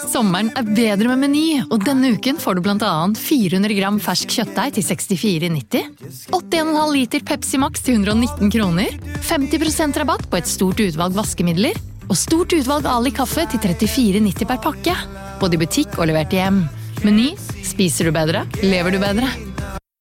Sommeren bedre med Meny, og denne uken får du blant annet 400 gram fersk kjøttdeig til 64,90, 81,5 liter Pepsi Max til 119 kroner, 50% rabatt på et stort utvalg vaskemidler, og stort utvalg Ali kaffe til 34,90 per pakke. Både i butikk og levert hjem. Meny, spiser du bedre, lever du bedre.